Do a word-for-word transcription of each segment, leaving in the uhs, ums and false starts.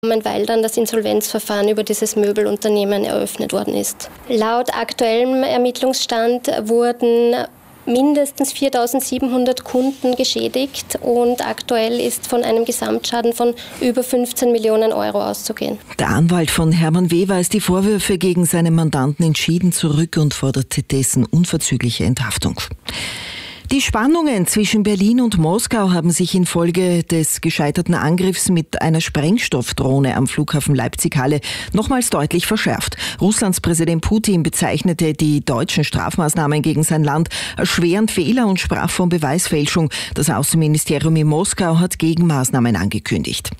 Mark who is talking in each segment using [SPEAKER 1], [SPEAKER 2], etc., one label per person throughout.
[SPEAKER 1] weil dann das Insolvenzverfahren über dieses Möbelunternehmen eröffnet worden ist. Laut aktuellem Ermittlungsstand wurden mindestens viertausendsiebenhundert Kunden geschädigt und aktuell ist von einem Gesamtschaden von über fünfzehn Millionen Euro auszugehen.
[SPEAKER 2] Der Anwalt von Hermann W. weist die Vorwürfe gegen seinen Mandanten entschieden zurück und forderte dessen unverzügliche Enthaftung. Die Spannungen zwischen Berlin und Moskau haben sich infolge des gescheiterten Angriffs mit einer Sprengstoffdrohne am Flughafen Leipzig-Halle nochmals deutlich verschärft. Russlands Präsident Putin bezeichnete die deutschen Strafmaßnahmen gegen sein Land als schweren Fehler und sprach von Beweisfälschung. Das Außenministerium in Moskau hat Gegenmaßnahmen angekündigt.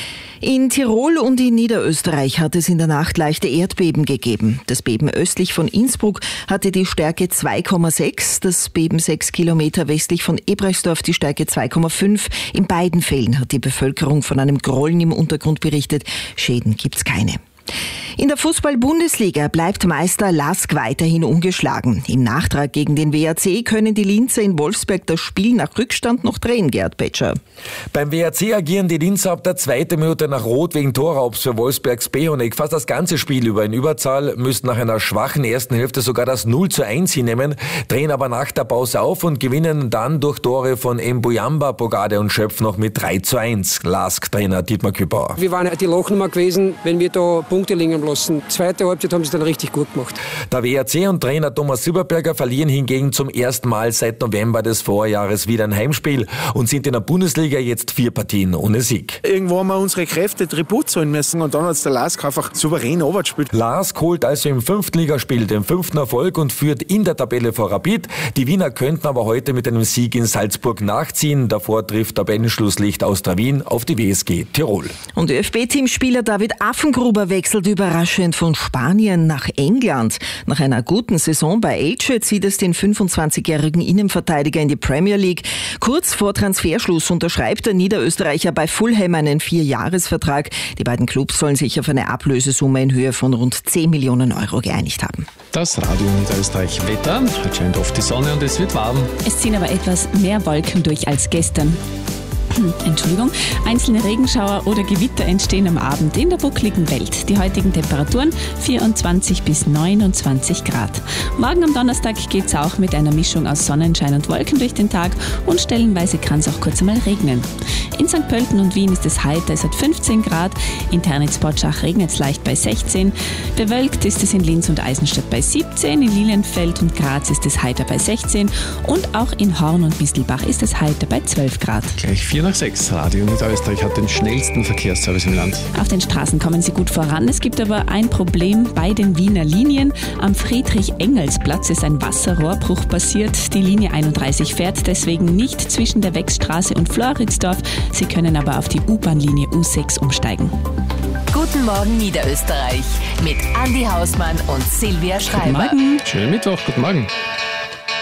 [SPEAKER 2] In Tirol und in Niederösterreich hat es in der Nacht leichte Erdbeben gegeben. Das Beben östlich von Innsbruck hatte die Stärke zwei Komma sechs, das Beben sechs Kilometer westlich von Ebrechtsdorf die Stärke zwei Komma fünf. In beiden Fällen hat die Bevölkerung von einem Grollen im Untergrund berichtet. Schäden gibt's keine. In der Fußball-Bundesliga bleibt Meister Lask weiterhin ungeschlagen. Im Nachtrag gegen den W A C können die Linzer in Wolfsberg das Spiel nach Rückstand noch drehen, Gerd Petscher.
[SPEAKER 3] Beim W A C agieren die Linzer ab der zweiten Minute nach Rot wegen Torraubs für Wolfsbergs Behonek. Fast das ganze Spiel über in Überzahl, müssten nach einer schwachen ersten Hälfte sogar das null zu eins hinnehmen, drehen aber nach der Pause auf und gewinnen dann durch Tore von Mbuyamba, Bogarde und Schöpf noch mit drei zu eins. Lask-Trainer Dietmar Kübauer.
[SPEAKER 4] Wir waren die Lochnummer gewesen, wenn wir da Punkte liegen lassen. Zweite Halbzeit haben sie dann richtig gut gemacht.
[SPEAKER 3] Der W A C und Trainer Thomas Silberberger verlieren hingegen zum ersten Mal seit November des Vorjahres wieder ein Heimspiel und sind in der Bundesliga jetzt vier Partien ohne Sieg.
[SPEAKER 5] Irgendwo haben wir unsere Kräfte Tribut zahlen müssen und dann hat es der Lask einfach souverän runtergespielt.
[SPEAKER 3] Lask holt also im fünften Ligaspiel den fünften Erfolg und führt in der Tabelle vor Rapid. Die Wiener könnten aber heute mit einem Sieg in Salzburg nachziehen. Davor trifft Tabellenschlusslicht Austria Wien auf die W S G Tirol.
[SPEAKER 2] Und ÖFB-Teamspieler David Affengruber wechselt überraschend von Spanien nach England. Nach einer guten Saison bei Elche zieht es den fünfundzwanzigjährigen Innenverteidiger in die Premier League. Kurz vor Transferschluss unterschreibt der Niederösterreicher bei Fulham einen Vierjahresvertrag. Die beiden Clubs sollen sich auf eine Ablösesumme in Höhe von rund zehn Millionen Euro geeinigt haben.
[SPEAKER 6] Das Radio Niederösterreich Wetter. Heute scheint oft die Sonne und es wird warm.
[SPEAKER 7] Es ziehen aber etwas mehr Wolken durch als gestern. Entschuldigung, einzelne Regenschauer oder Gewitter entstehen am Abend in der buckligen Welt. Die heutigen Temperaturen vierundzwanzig bis neunundzwanzig Grad. Morgen am Donnerstag geht es auch mit einer Mischung aus Sonnenschein und Wolken durch den Tag und stellenweise kann es auch kurz einmal regnen. In Sankt Pölten und Wien ist es heiter, es hat fünfzehn Grad, in Ternitz-Potschach regnet es leicht bei sechzehn, bewölkt ist es in Linz und Eisenstadt bei siebzehn, in Lilienfeld und Graz ist es heiter bei sechzehn und auch in Horn und Mistelbach ist es heiter bei zwölf Grad.
[SPEAKER 6] Gleich vier nach sechs. Radio Niederösterreich hat den schnellsten Verkehrsservice im Land.
[SPEAKER 7] Auf den Straßen kommen sie gut voran. Es gibt aber ein Problem bei den Wiener Linien. Am Friedrich-Engels-Platz ist ein Wasserrohrbruch passiert. Die Linie einunddreißig fährt deswegen nicht zwischen der Wechsstraße und Floridsdorf. Sie können aber auf die U-Bahn-Linie U sechs umsteigen.
[SPEAKER 8] Guten Morgen Niederösterreich mit Andi Hausmann und Silvia Schreiber.
[SPEAKER 6] Guten Morgen. Schönen Mittwoch. Guten Morgen.